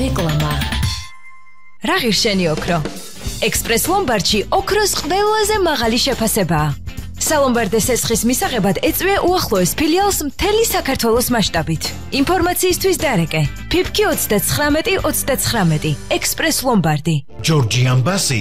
რეკლამა. რა ღირშენი ოქრო? ექსპრეს ლომბარდში ოქროს ყველაზე მაღალი შეფასებაა. სალომბარდეს ესხის მისაღებად ეწვია უახლოეს ფილიალს მთელი საქართველოს მასშტაბით. ინფორმაციისთვის დარეკე. ფიფკი 39 39 ექსპრეს ლომბარდი. ჯორჯი ამბასი